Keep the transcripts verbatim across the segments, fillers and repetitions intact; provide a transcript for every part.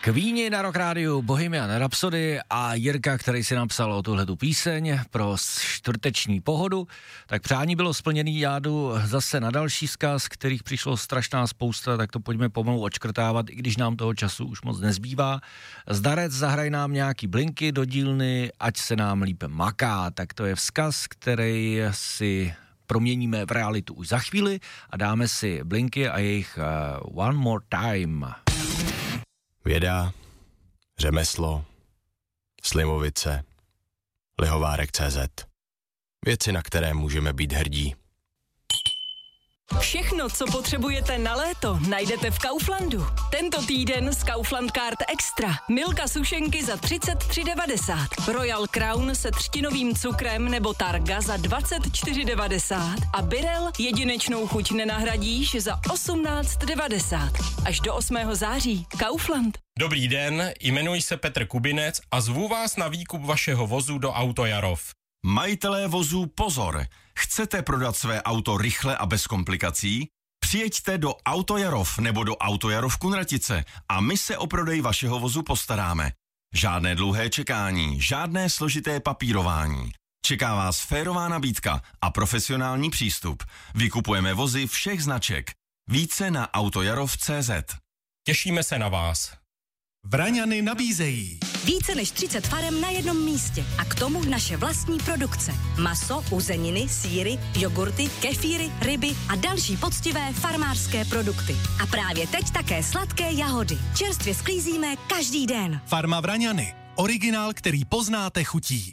Kvíni na Rock Rádiu, Bohemian Rhapsody a Jirka, který si napsal o tuhletu píseň pro čtvrteční pohodu, tak přání bylo splněný, já jdu zase na další vzkaz, kterých přišlo strašná spousta, tak to pojďme pomalu odškrtávat, i když nám toho času už moc nezbývá. Zdarec, zahraj nám nějaký blinky do dílny, ať se nám líp maká, tak to je vzkaz, který si proměníme v realitu už za chvíli a dáme si blinky a jejich uh, One More Time. Věda, řemeslo, Slimovice, Lihovárek tečka cé zet. Věci, na které můžeme být hrdí. Všechno, co potřebujete na léto, najdete v Kauflandu. Tento týden z Kaufland Card Extra. Milka sušenky za třicet tři devadesát. Royal Crown se třtinovým cukrem nebo Targa za dvacet čtyři devadesát. A Birel jedinečnou chuť nenahradíš za osmnáct devadesát. Až do osmého září. Kaufland. Dobrý den, jmenuji se Petr Kubinec a zvu vás na výkup vašeho vozu do Auto Jarov. Majitelé vozů pozor! Chcete prodat své auto rychle a bez komplikací? Přijeďte do Auto Jarov nebo do Auto Jarov Kunratice a my se o prodej vašeho vozu postaráme. Žádné dlouhé čekání, žádné složité papírování. Čeká vás férová nabídka a profesionální přístup. Vykupujeme vozy všech značek. Více na autojarov tečka cé zet. Těšíme se na vás. Vraňany nabízejí více než třicet farem na jednom místě a k tomu naše vlastní produkce. Maso, uzeniny, sýry, jogurty, kefíry, ryby a další poctivé farmářské produkty. A právě teď také sladké jahody. Čerstvě sklízíme každý den. Farma Vraňany. Originál, který poznáte chutí.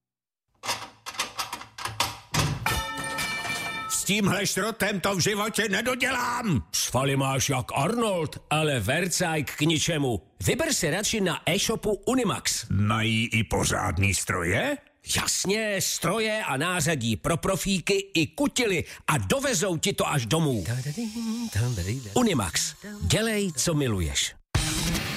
S tímhle šrotem to v životě nedodělám. Svaly máš jak Arnold, ale vercajk k ničemu. Vyber si radši na e-shopu Unimax. Mají i pořádný stroje? Jasně, stroje a nářadí pro profíky i kutily a dovezou ti to až domů. Unimax. Dělej, co miluješ.